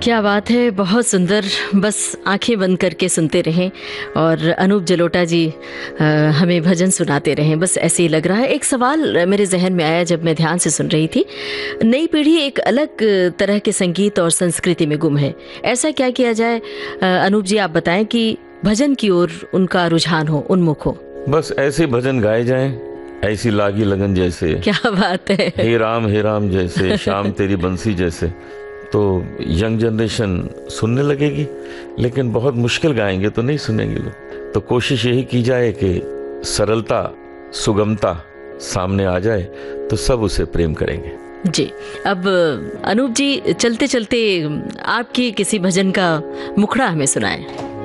क्या बात है, बहुत सुंदर। बस आंखें बंद करके सुनते रहें और अनूप जलोटा जी हमें भजन सुनाते रहें, बस ऐसे ही लग रहा है। एक सवाल मेरे जहन में आया जब मैं ध्यान से सुन रही थी। नई पीढ़ी एक अलग तरह के संगीत और संस्कृति में गुम है। ऐसा क्या किया जाए अनूप जी, आप बताएं कि भजन की ओर उनका रुझान हो, उन्मुख हो। बस ऐसे भजन गाए जाएं, ऐसी लागी लगन जैसे, क्या बात है, हे राम जैसे, शाम तेरी बंसी जैसे, तो यंग जनरेशन सुनने लगेगी। लेकिन बहुत मुश्किल गाएंगे तो नहीं सुनेंगे लोग। तो कोशिश यही की जाए कि सरलता, सुगमता सामने आ जाए तो सब उसे प्रेम करेंगे जी। अब अनूप जी, चलते चलते आपकी किसी भजन का मुखड़ा हमें सुनाएं।